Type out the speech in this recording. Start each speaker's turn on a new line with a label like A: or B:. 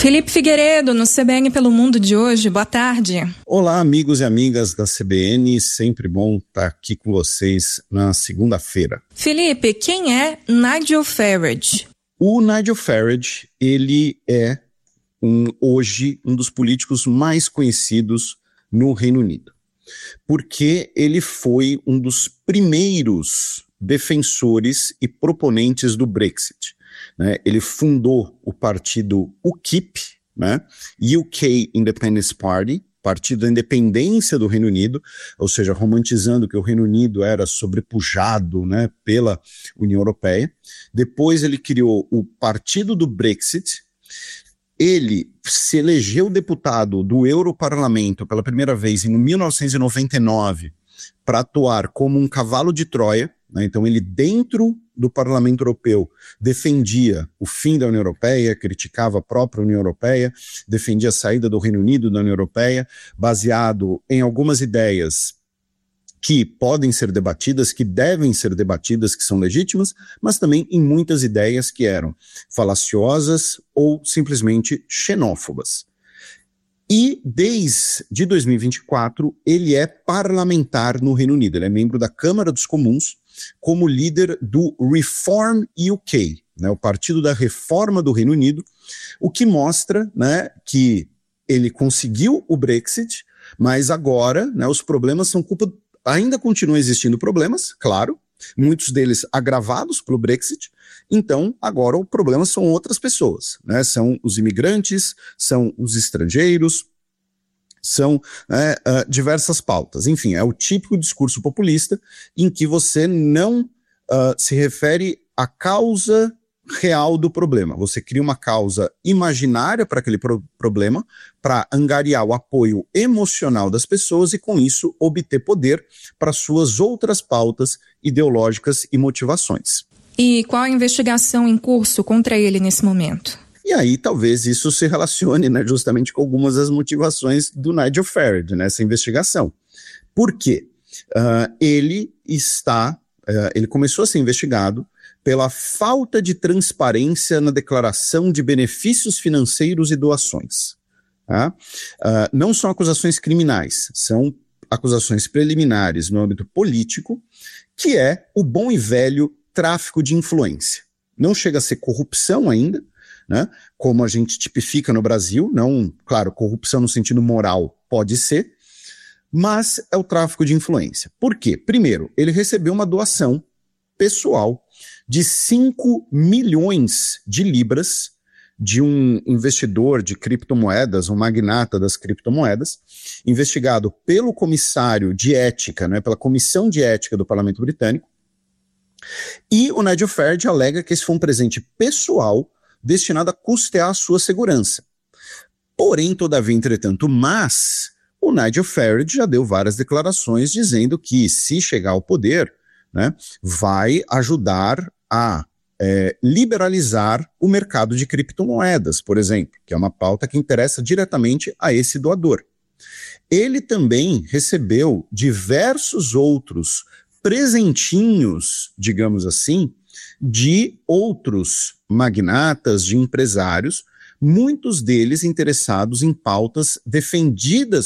A: Felipe Figueiredo, no CBN Pelo Mundo de hoje, boa tarde.
B: Olá, amigos e amigas da CBN, sempre bom estar aqui com vocês na segunda-feira.
A: Felipe, quem é Nigel Farage?
B: O Nigel Farage, ele é hoje um dos políticos mais conhecidos no Reino Unido, porque ele foi um dos primeiros defensores e proponentes do Brexit. Ele fundou o partido UKIP, UK Independence Party, Partido da Independência do Reino Unido, ou seja, romantizando que o Reino Unido era sobrepujado, pela União Europeia. Depois ele criou o Partido do Brexit. Ele se elegeu deputado do Europarlamento pela primeira vez em 1999 para atuar como um cavalo de Troia. Então ele, dentro do Parlamento Europeu, defendia o fim da União Europeia, criticava a própria União Europeia, defendia a saída do Reino Unido da União Europeia, baseado em algumas ideias que podem ser debatidas, que devem ser debatidas, que são legítimas, mas também em muitas ideias que eram falaciosas ou simplesmente xenófobas. E desde 2024 ele é parlamentar no Reino Unido, ele é membro da Câmara dos Comuns como líder do Reform UK, o Partido da Reforma do Reino Unido, o que mostra que ele conseguiu o Brexit, mas agora os problemas são culpa, ainda continuam existindo problemas, claro, muitos deles agravados pelo Brexit. Então agora o problema são outras pessoas, são os imigrantes, são os estrangeiros, são diversas pautas. Enfim, é o típico discurso populista em que você não se refere à causa real do problema. Você cria uma causa imaginária para aquele problema, para angariar o apoio emocional das pessoas e, com isso, obter poder para suas outras pautas ideológicas e motivações.
A: E qual a investigação em curso contra ele nesse momento?
B: E aí talvez isso se relacione justamente com algumas das motivações do Nigel Farage nessa investigação. Por quê? Ele começou a ser investigado pela falta de transparência na declaração de benefícios financeiros e doações. Não são acusações criminais, são acusações preliminares no âmbito político, que é o bom e velho tráfico de influência. Não chega a ser corrupção ainda, como a gente tipifica no Brasil, não, claro, corrupção no sentido moral pode ser, mas é o tráfico de influência. Por quê? Primeiro, ele recebeu uma doação pessoal de 5 milhões de libras de um investidor de criptomoedas, um magnata das criptomoedas, investigado pelo comissário de ética, pela Comissão de Ética do Parlamento Britânico, e o Nigel Farage alega que esse foi um presente pessoal destinado a custear a sua segurança. Porém, todavia, entretanto, o Nigel Farage já deu várias declarações dizendo que, se chegar ao poder, vai ajudar a liberalizar o mercado de criptomoedas, por exemplo, que é uma pauta que interessa diretamente a esse doador. Ele também recebeu diversos outros presentinhos, digamos assim, de outros magnatas, de empresários, muitos deles interessados em pautas defendidas